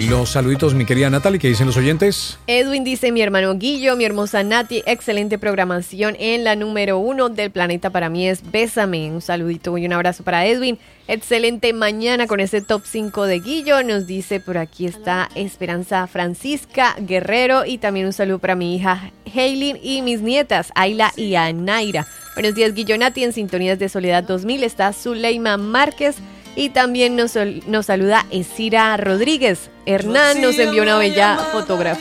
Los saluditos, mi querida Natalie, ¿qué dicen los oyentes? Edwin dice, mi hermano Guillo, mi hermosa Nati, excelente programación en la número 1 del planeta para mí es Bésame. Un saludito y un abrazo para Edwin. Excelente mañana con este top 5 de Guillo. Nos dice por aquí está Esperanza Francisca Guerrero y también un saludo para mi hija Haylin y mis nietas Ayla y Anaira. Buenos días, Guillo, Nati, en Sintonías de Soledad 2000 está Zuleima Márquez. Y también nos saluda Esira Rodríguez. Hernán nos envió una bella fotografía.